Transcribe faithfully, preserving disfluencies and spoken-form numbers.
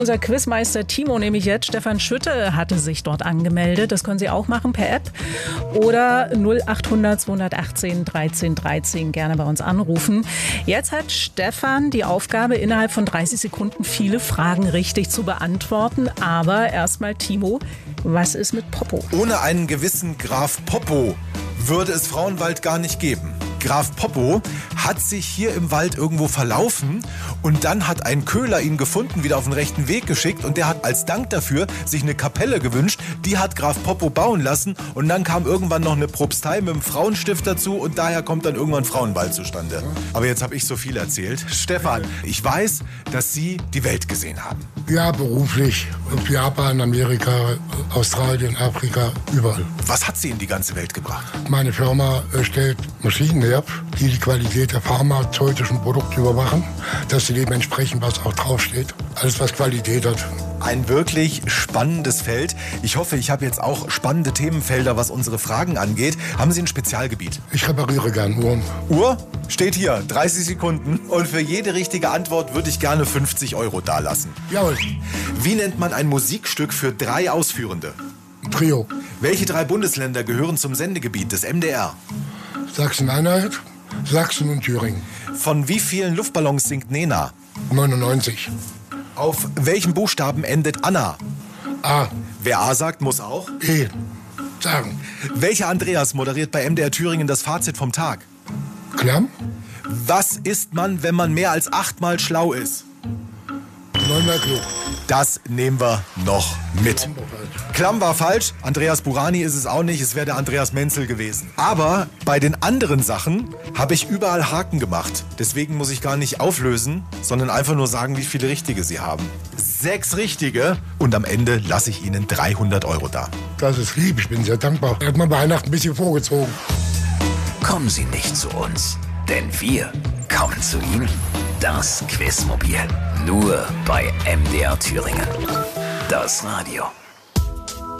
Unser Quizmeister Timo, nämlich jetzt Stefan Schütte, hatte sich dort angemeldet. Das können Sie auch machen per App oder null achthundert zweihundertachtzehn dreizehn dreizehn gerne bei uns anrufen. Jetzt hat Stefan die Aufgabe, innerhalb von dreißig Sekunden viele Fragen richtig zu beantworten. Aber erstmal Timo, was ist mit Popo? Ohne einen gewissen Graf Popo würde es Frauenwald gar nicht geben. Graf Popo hat sich hier im Wald irgendwo verlaufen und dann hat ein Köhler ihn gefunden, wieder auf den rechten Weg geschickt und der hat als Dank dafür sich eine Kapelle gewünscht. Die hat Graf Popo bauen lassen und dann kam irgendwann noch eine Propstei mit einem Frauenstift dazu und daher kommt dann irgendwann Frauenwald zustande. Aber jetzt habe ich so viel erzählt. Stefan, ich weiß, dass Sie die Welt gesehen haben. Ja, beruflich. Japan, Amerika, Australien, Afrika, überall. Was hat Sie in die ganze Welt gebracht? Meine Firma stellt Maschinen her, die die Qualität der pharmazeutischen Produkte überwachen, dass sie dementsprechend was auch draufsteht. Alles, was Qualität hat. Ein wirklich spannendes Feld. Ich hoffe, ich habe jetzt auch spannende Themenfelder, was unsere Fragen angeht. Haben Sie ein Spezialgebiet? Ich repariere gern Uhren. Uhr? Steht hier, dreißig Sekunden. Und für jede richtige Antwort würde ich gerne fünfzig Euro dalassen. Jawohl. Wie nennt man ein Musikstück für drei Ausführende? Trio. Welche drei Bundesländer gehören zum Sendegebiet des M D R? Sachsen-Anhalt, Sachsen und Thüringen. Von wie vielen Luftballons singt Nena? neunundneunzig. Auf welchem Buchstaben endet Anna? A. Wer A sagt, muss auch E. Sagen. Welcher Andreas moderiert bei M D R Thüringen das Fazit vom Tag? Klamm? Was isst man, wenn man mehr als achtmal schlau ist? Neunmal klug. Das nehmen wir noch mit. Klamm war falsch, Andreas Burani ist es auch nicht, es wäre der Andreas Menzel gewesen. Aber bei den anderen Sachen habe ich überall Haken gemacht. Deswegen muss ich gar nicht auflösen, sondern einfach nur sagen, wie viele Richtige Sie haben. Sechs Richtige und am Ende lasse ich Ihnen dreihundert Euro da. Das ist lieb, ich bin sehr dankbar. Hat man Weihnachten ein bisschen vorgezogen. Kommen Sie nicht zu uns, denn wir kommen zu Ihnen. Das Quizmobil. Nur bei M D R Thüringen. Das Radio.